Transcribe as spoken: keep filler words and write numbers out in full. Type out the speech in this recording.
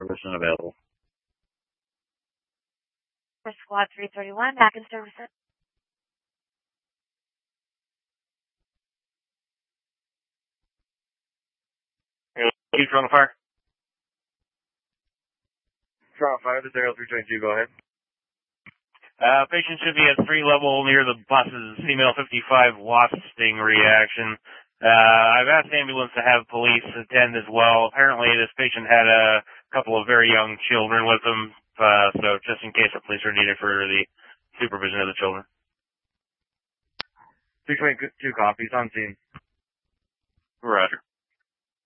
supervision available. For Squad three thirty-one, back in services. Keep Toronto Fire. Toronto Fire, this is Aerial three twenty-two, go ahead. Uh, patient should be at three level near the buses, female fifty-five, wasp sting reaction. Uh, I've asked the ambulance to have police attend as well. Apparently this patient had a couple of very young children with them, uh, so just in case the police are needed for the supervision of the children. three twenty-two copies on scene. Roger.